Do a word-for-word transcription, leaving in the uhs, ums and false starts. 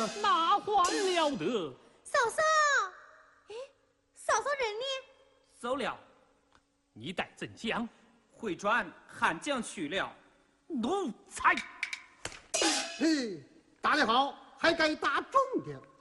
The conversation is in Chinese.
得， 那还了得！ 嫂嫂，哎，嫂嫂人呢？ 走了。 你待怎讲？ 会转汉将去了。 奴才！ 嘿，打得好，还该打重点。